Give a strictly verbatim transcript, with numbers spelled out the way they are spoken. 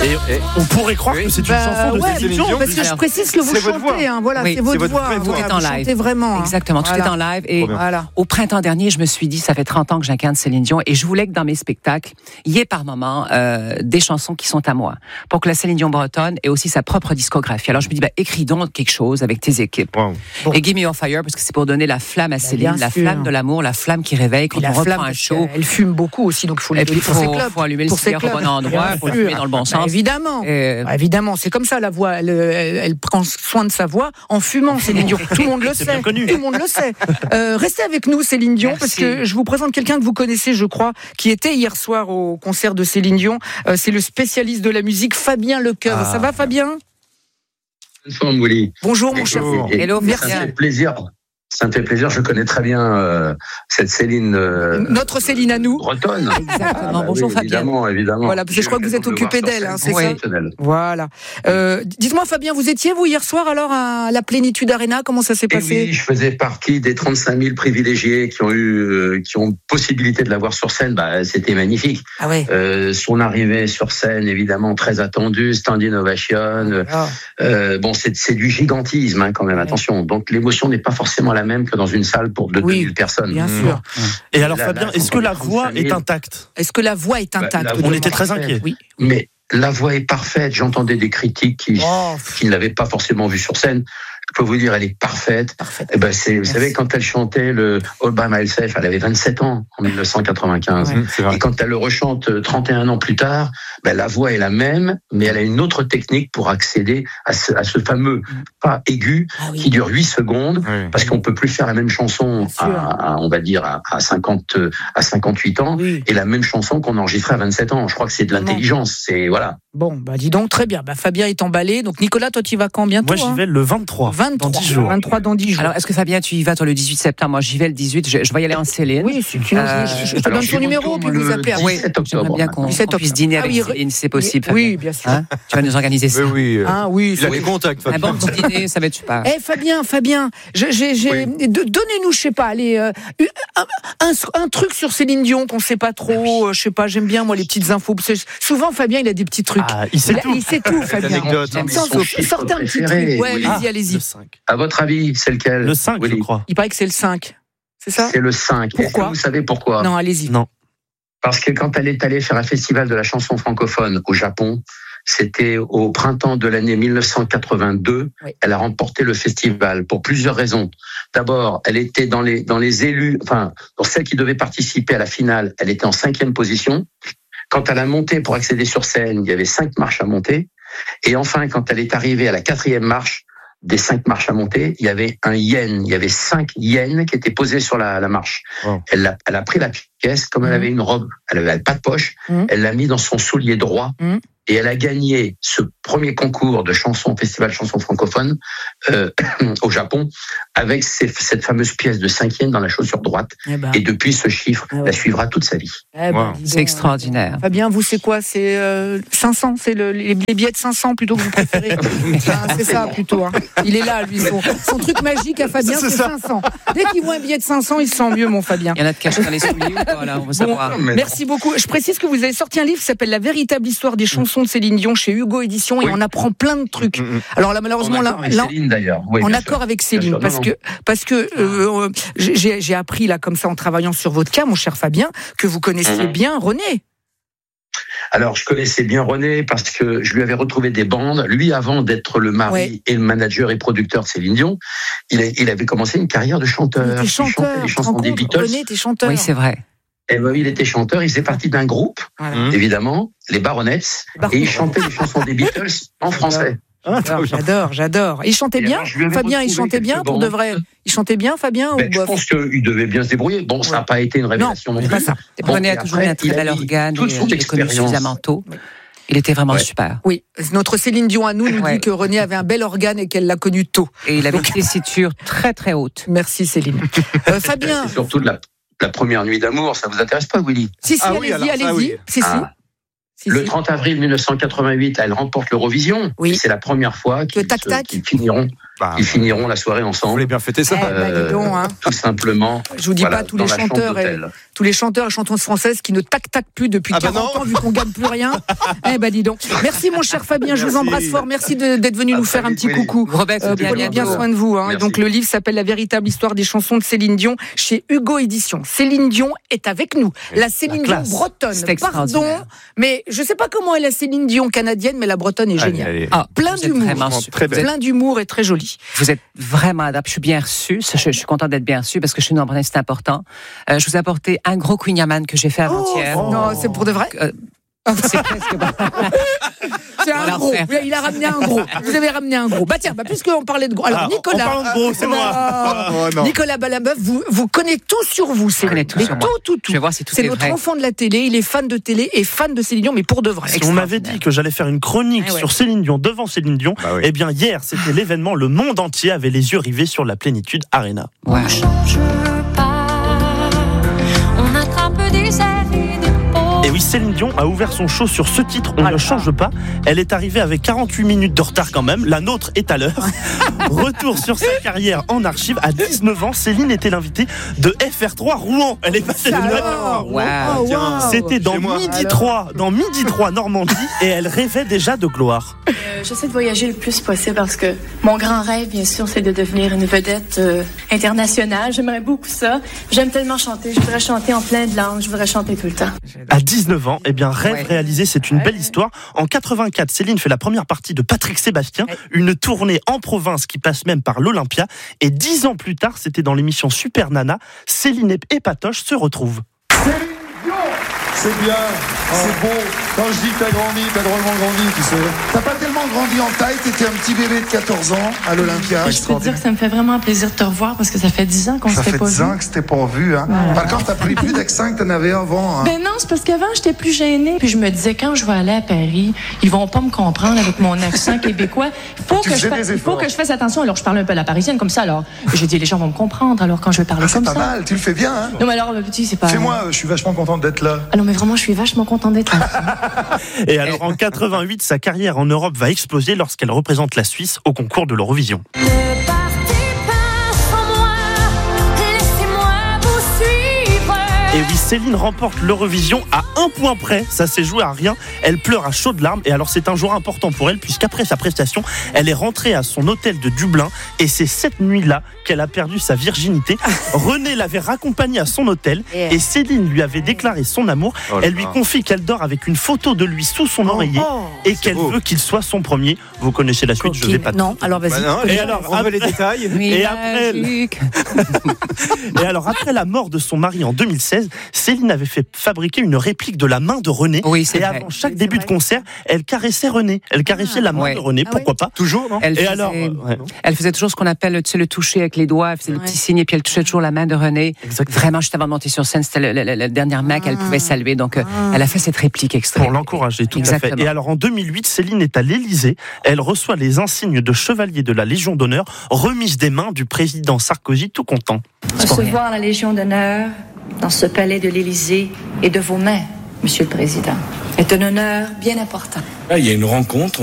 Et, et on pourrait croire oui. que c'est une bah, chanson de ouais, Céline Dion. Parce que Alors, je précise que vous chantez, hein, voilà, oui, c'est votre c'est voix. votre Tout est en live. Chantez vraiment. Exactement, hein. tout voilà. est en live. Et voilà. au printemps dernier, je me suis dit, ça fait trente ans que j'incarne Céline Dion et je voulais que dans mes spectacles, il y ait par moments euh, des chansons qui sont à moi, pour que la Céline Dion bretonne ait aussi sa propre discographie. Alors je me dis, bah, écris donc quelque chose avec tes équipes. Wow. Bon. Et Give Me Your Fire, parce que c'est pour donner la flamme à bah, Céline, la sûr. flamme de l'amour, la flamme qui réveille quand on reprend un show. Elle fume beaucoup aussi, donc il faut lui donner pour ses clubs. Il faut allumer le cigare au bon endroit, il faut le fumer dans le bon sens. Bah, évidemment, euh... bah, évidemment, c'est comme ça la voix. Elle, elle, elle prend soin de sa voix en fumant, Céline Dion. Tout le monde le sait. Tout le monde le sait. Euh, restez avec nous, Céline Dion, Merci. Parce que je vous présente quelqu'un que vous connaissez, je crois, qui était hier soir au concert de Céline Dion. Euh, c'est le spécialiste de la musique, Fabien Lecoeur. Ah. Ça va, Fabien ? Bonne forme, Willy. Bonjour, mon cher. Hello, merci. Ça me fait plaisir. Ça me fait plaisir, je connais très bien euh, cette Céline. Euh, Notre Céline à nous. Bretonne. Exactement. Ah, bah Bonjour oui, Fabien. Évidemment, évidemment. Voilà, parce que je crois que vous êtes occupé d'elle, hein, c'est oui. ça. Voilà. Euh, dites-moi, Fabien, vous étiez vous hier soir alors à la Plénitude Arena, comment ça s'est Et passé ? Oui, je faisais partie des trente-cinq mille privilégiés qui ont eu, euh, qui ont possibilité de la voir sur scène. Bah, c'était magnifique. Ah ouais. Euh, son arrivée sur scène, évidemment, très attendue, standing ovation. Ah. Euh, bon, c'est, c'est du gigantisme, hein, quand même. Ouais. Attention. Donc l'émotion n'est pas forcément la même que dans une salle pour deux mille personnes. Bien sûr. Mmh. Et alors, là, Fabien, là, est-ce que la voix est intacte ? Est-ce que la voix est intacte ? Bah, On était très inquiets. Oui. Mais la voix est parfaite. J'entendais des critiques qui, oh. qui ne l'avaient pas forcément vue sur scène. Je peux vous dire, elle est parfaite. parfaite. Et ben c'est, vous savez, quand elle chantait le All by Myself, elle avait vingt-sept ans en dix-neuf cent quatre-vingt-quinze. Ouais, et quand elle le rechante trente et un ans plus tard, ben la voix est la même, mais elle a une autre technique pour accéder à ce, à ce fameux pas aigu ah oui. qui dure huit secondes, oui. parce qu'on peut plus faire la même chanson à, à, on va dire, à, à cinquante, à cinquante-huit ans, oui. et la même chanson qu'on enregistrait à vingt-sept ans. Je crois que c'est de l'intelligence. C'est, voilà. Bon, bah dis donc, très bien. Bah, Fabien est emballé. Donc Nicolas, toi, tu y vas quand bientôt ? Moi, j'y hein vais le vingt-trois. vingt-trois, dans dix jours. vingt-trois dans dix jours. Alors, est-ce que Fabien, tu y vas toi le dix-huit septembre ? Moi, j'y vais le dix-huit. Je, je vais y aller en Céline. Oui, c'est une... euh... je, je te donne ton numéro puis vous appelez. Oui, j'aimerais bien qu'on, qu'on puisse dîner avec ah, oui, Céline, si c'est possible. Oui, Fabien. bien sûr. Hein, tu vas nous organiser ça. Oui, oui. Ah oui. Il a des contacts. Un bon petit dîner, ça va être super. Eh Fabien, Fabien, j'ai, j'ai, j'ai... Oui. donnez-nous, je sais pas, allez, euh, un, un, un truc sur Céline Dion qu'on sait pas trop. Euh, je sais pas, j'aime bien moi les petites infos. Souvent, Fabien, il a des petits trucs. Ah, il sait il, tout. Il sait tout, Fabien. Sortez un petit truc. Ouais, oui. allez-y, allez-y. À votre avis, c'est lequel ? Le cinq, Willy. Je crois. Il paraît que c'est le cinq. C'est ça ? C'est le cinq. Pourquoi ? Est-ce que vous savez pourquoi ? Non, allez-y. Non. Parce que quand elle est allée faire un festival de la chanson francophone au Japon, c'était au printemps de l'année dix-neuf cent quatre-vingt-deux. Oui. Elle a remporté le festival pour plusieurs raisons. D'abord, elle était dans les dans les élus, enfin pour celles qui devaient participer à la finale, elle était en cinquième position. Quand elle a monté pour accéder sur scène, il y avait cinq marches à monter. Et enfin, quand elle est arrivée à la quatrième marche, des cinq marches à monter, il y avait un yen, il y avait cinq yens qui étaient posés sur la, la marche. Oh. Elle, a, elle a pris la pièce, comme mmh. elle avait une robe, elle avait pas de poche, mmh. elle l'a mis dans son soulier droit, mmh. et elle a gagné ce premier concours de chansons, festival chanson francophone euh, au Japon, avec ces, cette fameuse pièce de cinq yens dans la chaussure droite. Eh ben. Et depuis, ce chiffre eh ouais. la suivra toute sa vie. Eh ben, wow. C'est extraordinaire. Fabien, vous, c'est quoi ? C'est euh, cinq cents, c'est le, les, les billets de cinq cents plutôt que vous préférez. Ah, c'est ça plutôt. Hein. Il est là, lui. Son, son truc magique à Fabien, c'est, c'est cinq cents. Dès qu'il voit un billet de cinq cents, il se sent mieux, mon Fabien. Il y en a de cachés dans les souliers ou quoi, là, on veut savoir. Bon, merci beaucoup. Je précise que vous avez sorti un livre qui s'appelle La véritable histoire des chansons de Céline Dion chez Hugo Édition, oui. et on apprend plein de trucs. Mmh. Alors là, malheureusement, en là, accord avec là, Céline, d'ailleurs. Oui, en accord sûr. avec Céline, parce que parce que euh, j'ai, j'ai appris là comme ça en travaillant sur votre cas, mon cher Fabien, que vous connaissiez mmh. bien René. Alors, je connaissais bien René parce que je lui avais retrouvé des bandes. Lui, avant d'être le mari ouais. et le manager et producteur de Céline Dion, il, a, il avait commencé une carrière de chanteur. Il était chanteur. Il chantait les chansons des Beatles. René était chanteur. Oui, c'est vrai. Et ben, il était chanteur. Il faisait partie d'un groupe, voilà. évidemment, les Baronettes, et il chantait les chansons des Beatles en français. Ah, j'adore, j'adore, j'adore. Il chantait bien, Fabien, il chantait bien pour de vrai. Il chantait bien, Fabien ben, ou Je bof. pense qu'il devait bien se débrouiller. Bon, ouais. ça n'a pas été une révélation non, non plus. C'est pas ça. Bon, René a toujours eu un très bel organe, il est connu suffisamment tôt. Il était vraiment ouais. super. Oui, notre Céline Dion à nous nous ouais. dit que René avait un bel organe et qu'elle l'a connu tôt. Et il avait une tessiture très très haute. Merci Céline. euh, Fabien. C'est surtout de la, la première nuit d'amour, ça vous intéresse pas, Willy ? Si, si, ah, allez-y, oui, allez-y. Oui. Si, ah. si. Le trente avril dix-neuf cent quatre-vingt-huit, elle remporte l'Eurovision. Oui. C'est la première fois qu'ils, se, qu'ils finiront bah, ils finiront la soirée ensemble. Vous voulez bien fêter ça, eh, bah, dis donc, hein. Tout simplement. Je vous dis voilà, pas tous les chanteurs, et, tous les chanteurs et chanteuses françaises qui ne tac tac plus depuis ah bah quarante non. ans vu qu'on gagne plus rien. Eh ben dis donc. Merci mon cher Fabien, Merci. je vous embrasse fort. Merci de, d'être venu ah, nous faire un petit oui. coucou. Rebecca, euh, prenez bien soin de vous. Hein. Donc le livre s'appelle La véritable histoire des chansons de Céline Dion chez Hugo Éditions. Céline Dion est avec nous. La Céline la Dion bretonne. Pardon, mais je sais pas comment est la Céline Dion canadienne, mais la bretonne est géniale. Allez, allez. Ah, plein d'humour, plein d'humour et très jolie. Vous êtes vraiment adapté. Je suis bien reçue. Je, je suis contente d'être bien reçue parce que chez nous en Bretagne c'est important. Euh, je vous ai apporté un gros Queen Yaman que j'ai fait avant-hier. Oh, non, c'est pour de vrai. Euh, c'est presque pas. C'est un gros. Il a ramené un gros. Vous avez ramené un gros. Bah tiens, bah, puisqu'on parlait de gros. Alors, ah, Nicolas. On parle de gros, c'est moi. Oh, oh, Nicolas Ballabeuf, vous, vous connaissez tout sur vous. C'est tout, tout, tout, tout, tout. Je vais voir si tout c'est est notre vrai. enfant de la télé. Il est fan de télé et fan de Céline Dion, mais pour de vrai. Si on m'avait dit que j'allais faire une chronique ah, ouais. sur Céline Dion devant Céline Dion, bah, oui. eh bien, hier, c'était l'événement. Le monde entier avait les yeux rivés sur la Plénitude Arena. Ouais. On change pas. On attrape des airs. Et oui, Céline Dion a ouvert son show sur ce titre, On ah, ne change pas. Elle est arrivée avec quarante-huit minutes de retard quand même. La nôtre est à l'heure. Retour sur sa carrière en archive. À dix-neuf ans, Céline était l'invitée de F R trois Rouen. Elle est passée de là. Wow. Oh, wow. C'était dans Midi trois, dans Midi trois Normandie, et elle rêvait déjà de gloire. Euh, j'essaie de voyager le plus possible parce que mon grand rêve, bien sûr, c'est de devenir une vedette euh, internationale. J'aimerais beaucoup ça. J'aime tellement chanter. Je voudrais chanter en plein de langues. Je voudrais chanter tout le temps. À dix-neuf ans, eh bien, rêve ouais. réalisé, c'est une belle histoire. En quatre-vingt-quatre, Céline fait la première partie de Patrick Sébastien, ouais. une tournée en province qui passe même par l'Olympia. Et dix ans plus tard, c'était dans l'émission Super Nana, Céline et Patoche se retrouvent. C'est bien, oh. c'est beau. Quand je dis que t'as grandi, t'as drôlement grandi, tu sais. T'as pas tellement grandi en taille, t'étais un petit bébé de quatorze ans à l'Olympia. Je peux te dire que ça me fait vraiment un plaisir de te revoir parce que ça fait dix ans qu'on s'était pas vu. Ça fait dix ans que c'était pas vu, hein. Voilà. Par contre, t'as pris plus d'accent que t'en avais avant, hein. Ben non, c'est parce qu'avant, j'étais plus gênée. Puis je me disais, quand je vais aller à Paris, ils vont pas me comprendre avec mon accent québécois. Faut que je fasse, il faut que je fasse attention. Alors, je parle un peu à la parisienne comme ça, alors. J'ai dit, les gens vont me comprendre, alors quand je vais parler ah, comme ça. C'est pas mal, tu le fais bien, hein. Non, mais alors, petit, c'est pas. Fais-moi, je suis vachement contente d'être là. Ah non, mais vraiment, je suis vachement contente d'être là. Et alors en quatre-vingt-huit, sa carrière en Europe va exploser lorsqu'elle représente la Suisse au concours de l'Eurovision. Ne partez pas sans moi, laissez-moi vous suivre. Et oui, Céline remporte l'Eurovision à un point près, ça s'est joué à rien. Elle pleure à chaudes larmes et alors c'est un jour important pour elle puisqu'après sa prestation, elle est rentrée à son hôtel de Dublin et c'est cette nuit-là qu'elle a perdu sa virginité. René l'avait raccompagnée à son hôtel et Céline lui avait déclaré son amour. Oh elle lui confie qu'elle dort avec une photo de lui sous son oreiller oh, et qu'elle beau. veut qu'il soit son premier. Vous connaissez la suite, Coquine. je vais pas. Non, alors vas-y. Bah non, et alors, on veut les détails. Et après, et alors après la mort de son mari en deux mille seize, Céline avait fait fabriquer une réplique de la main de René. Oui, c'est et vrai. avant chaque début de concert, elle caressait René. Elle caressait ah, la main ouais. de René. Pourquoi ah, ouais. pas Toujours, non elle Et faisait, alors, euh, ouais. elle faisait toujours ce qu'on appelle tu sais, le toucher avec les doigts. Elle faisait ouais. le petit signe et puis elle touchait toujours la main de René. Exactement. Vraiment, juste avant de monter sur scène, c'était le, le, le, la dernière main ah. qu'elle pouvait saluer. Donc, ah. euh, elle a fait cette réplique extrême. Pour l'encourager, tout Exactement. à fait. Et alors, en deux mille huit, Céline est à l'Élysée. Elle reçoit les insignes de chevalier de la Légion d'honneur, remise des mains du président Sarkozy, tout content. Recevoir la Légion d'honneur dans ce palais de l'Élysée et de vos mains, Monsieur le Président, est un honneur bien important. Là, il y a une rencontre